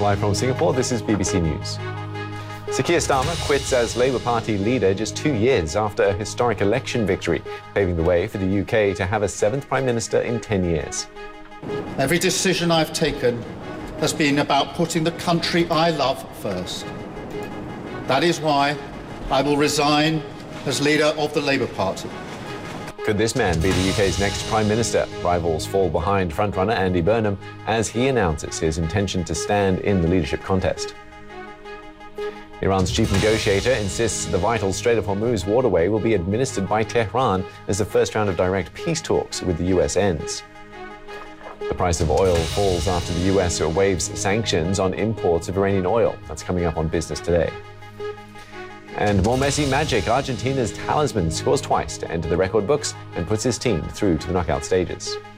Live from Singapore, this is BBC News. Sir Keir Starmer quits as Labour Party leader just 2 years after a historic election victory, paving the way for the UK to have a seventh Prime Minister in 10 years. Every decision I've taken has been about putting the country I love first. That is why I will resign as leader of the Labour Party. Could this man be the UK's next Prime Minister? Rivals fall behind frontrunner Andy Burnham as he announces his intention to stand in the leadership contest. Iran's chief negotiator insists the vital Strait of Hormuz waterway will be administered by Tehran as the first round of direct peace talks with the US ends. The price of oil falls after the US waives sanctions on imports of Iranian oil. That's coming up on Business Today. And more Messi magic. Argentina's talisman scores twice to enter the record books and puts his team through to the knockout stages.